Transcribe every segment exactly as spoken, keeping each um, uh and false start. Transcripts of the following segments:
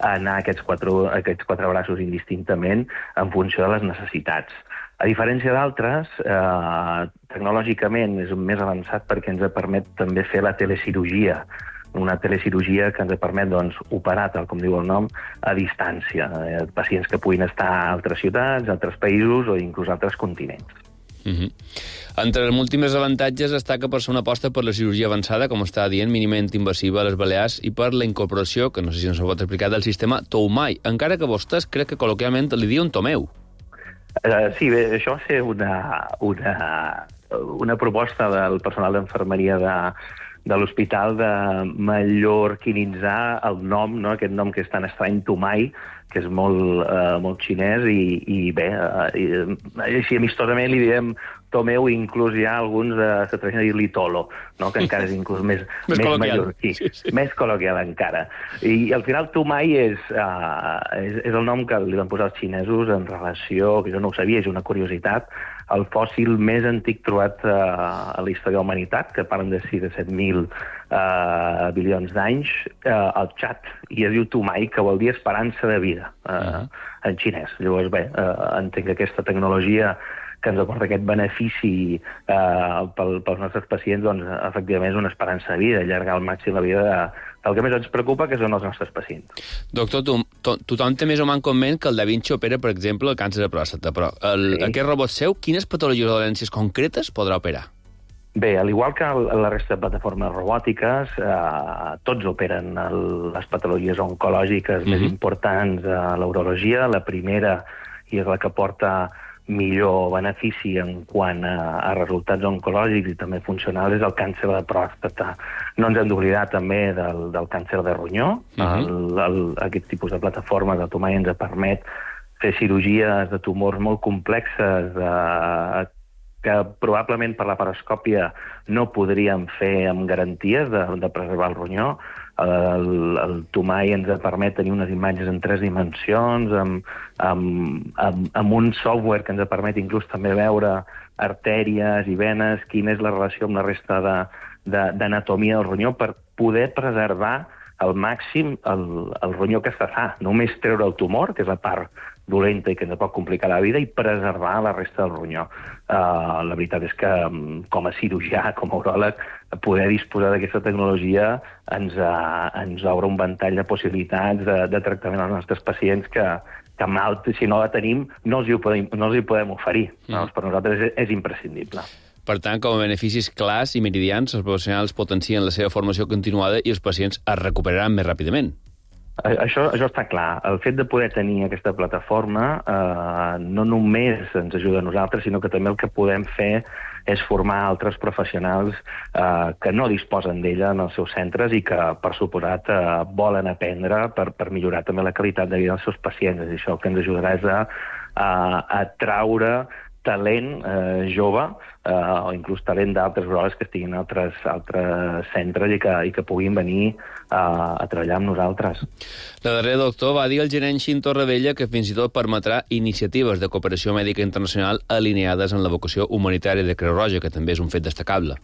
anar a aquests quatre, aquests quatre braços indistintament en funció de les necessitats. A diferència d'altres, eh, tecnològicament és més avançat perquè ens permet també fer la telecirurgia, una telecirurgia que ens permet doncs, operar, tal com diu el nom, a distància. Eh, pacients que puguin estar a altres ciutats, a altres països o inclús a altres continents. Uh-huh. Entre els múltiples avantatges destaca per ser una aposta per la cirurgia avançada, com està dient, mínimament invasiva a les Balears, i per la incorporació, que no sé si ens ho pot explicar, del sistema Toumai, encara que vostès crec que col·loquialment li diuen Tomeu. Uh, sí, bé, això va ser una, una, una proposta del personal d'enfermeria de, de l'hospital de mallorquinitzar el nom, no? Aquest nom que és tan estrany, Toumai, que és molt, uh, molt xinès, i, i bé, uh, i, així amistosament li diem Tomeu, i inclús hi ha alguns uh, s'atreveixen a dir-li Tolo, no? Que encara és inclús més, més, més mallorquí, sí, sí. Més col·loquial encara. I, i al final Toumai és, uh, és, és el nom que li van posar els xinesos en relació, que jo no ho sabia, és una curiositat, el fòssil més antic trobat uh, a la història de la humanitat, que parlen de sis a set mil uh, bilions d'anys, uh, al Txad, i es diu Toumai, que vol dir esperança de vida, uh, uh-huh. en xinès. Llavors, bé, uh, entenc que aquesta tecnologia que ens aporta aquest benefici eh, pel, pels nostres pacients, doncs, efectivament és una esperança de vida, allargar al màxim la vida de, del que més ens preocupa, que són els nostres pacients. Doctor, tu, to, tothom té més o menys en ment que el Da Vinci opera, per exemple, el càncer de pròstata, però el, sí. aquest robot seu, quines patologies o dolències concretes podrà operar? Bé, al igual que la resta de plataformes robòtiques, eh, tots operen el, les patologies oncològiques mm-hmm. més importants a l'urologia. La primera, i és la que porta millor benefici en quant a, a resultats oncològics i també funcionals, és el càncer de pròstata. No ens hem d'oblidar també del, del càncer de ronyó. Uh-huh. el, el, aquest tipus de plataformes de Toumai ens permet fer cirurgies de tumors molt complexes eh, que probablement per la paroscòpia no podríem fer amb garanties de, de preservar el ronyó. El, el Toumai ens permet tenir unes imatges en tres dimensions, amb, amb, amb, amb un software que ens permet inclús també veure artèries i venes, quina és la relació amb la resta de, de, d'anatomia del ronyó, per poder preservar al màxim el, el ronyó que se fa. Només treure el tumor, que és la part dolenta i que ens pot complicar la vida, i preservar la resta del ronyó. Uh, la veritat és que, com a cirurgià, com a uròleg, poder disposar d'aquesta tecnologia ens, uh, ens obre un ventall de possibilitats de, de tractament als nostres pacients que, que mal, si no la tenim, no els hi podem, no els hi podem oferir. Mm. No? Per nosaltres és, és imprescindible. Per tant, com a beneficis clars i meridians, els professionals potencien la seva formació continuada i els pacients es recuperaran més ràpidament. Això, això està clar. El fet de poder tenir aquesta plataforma eh, no només ens ajuda a nosaltres, sinó que també el que podem fer és formar altres professionals eh, que no disposen d'ella en els seus centres i que, per suposat, eh, volen aprendre per, per millorar també la qualitat de vida dels seus pacients. I això el que ens ajudarà és a, a, a traure talent eh, jove eh, o inclús talent d'altres uròlegs que estiguin en altres, altres centres i que, i que puguin venir eh, a treballar amb nosaltres. La darrera, doctor, va dir el gerent Xin Torrevella que fins i tot permetrà iniciatives de cooperació mèdica internacional alineades en la vocació humanitària de Creu Roja, que també és un fet destacable.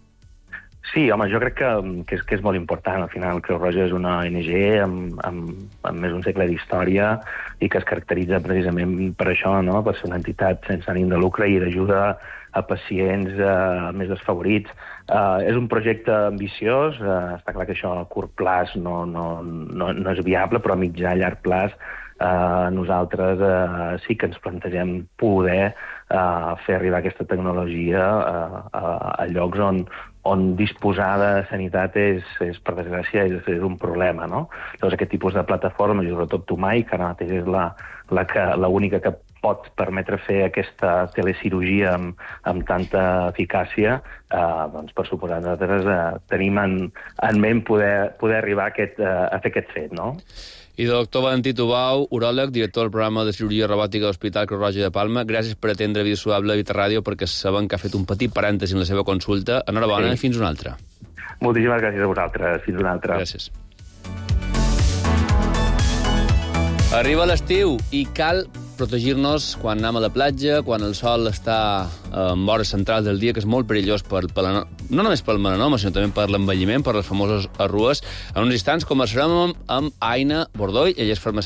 Sí, home, jo crec que, que, és, que és molt important. Al final, Creu Roja és una O N G amb, amb, amb més d'un segle d'història i que es caracteritza precisament per això, no? Per ser una entitat sense ànim de lucre i d'ajuda a pacients eh, més desfavorits. Eh, és un projecte ambiciós, eh, està clar que això a curt plaç no, no, no, no és viable, però a mitjà i llarg plaç eh, nosaltres eh, sí que ens plantegem poder eh, fer arribar aquesta tecnologia eh, a, a llocs on, on disposar de sanitat és, és per desgràcia, és, és un problema, no? Llavors aquest tipus de plataforma, i sobretot Toumai, que ara mateix és la, la que, la única que pot permetre fer aquesta telecirurgia amb, amb tanta eficàcia, eh, doncs per suposar nosaltres eh, tenim en, en ment poder, poder arribar a, aquest, eh, a fer aquest fet, no? I doctor Valentí Tubau, uròleg, director del programa de cirurgia robòtica de l'Hospital Creu Roja de Palma, gràcies per atendre Vida Saludable a Vita Ràdio, perquè sabem que ha fet un petit parèntesi en la seva consulta. Enhorabona, sí. Fins una altra. Moltíssimes gràcies a vosaltres. Fins una altra. Gràcies. Arriba l'estiu i cal protegir-nos quan anem a la platja, quan el sol està en vores centrals del dia, que és molt perillós per, per la, no només pel melanoma, sinó també per l'envelliment, per les famoses arrues. En uns instants conversarem amb, amb Aina Bordoy, ella és farmacèutica